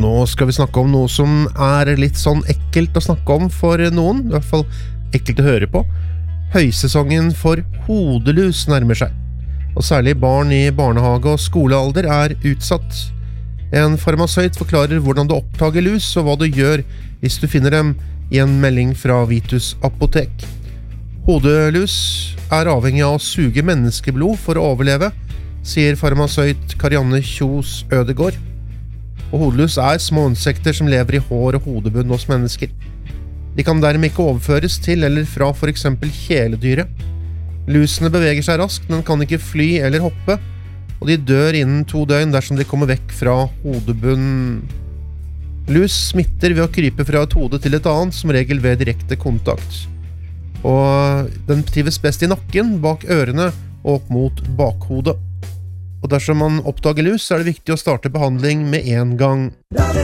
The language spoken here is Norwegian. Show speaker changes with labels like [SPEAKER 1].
[SPEAKER 1] nå skal vi snakke om noe som litt sånn ekkelt å snakke om for noen, I hvert fall ekkelt å høre på. Høysesongen for hodelus nærmer seg, og særlig barn I barnehage og skolealder utsatt. En farmasøyt forklarer hvordan du oppdager lus og hva du gjør hvis du finner dem I en melding fra Vitus Apotek. Hodelus avhengig av å suge menneskeblod for å overleve, sier farmasøyt Karianne Kjos Ødegård. Og hodelus små insekter som lever I hår og hodebunn hos mennesker. De kan dermed ikke overføres til eller fra for eksempel kjæledyret. Lusene beveger seg raskt, men kan ikke fly eller hoppe, og de dør innen 2 døgn dersom de kommer vekk fra hodebunnen. Lus smitter ved å krype fra et hode til et annet, som regel ved direkte kontakt. Og den trives best I nakken, bak ørene og opp mot bakhodet. Og dersom man oppdager lus, det viktig å starte behandling med en gang.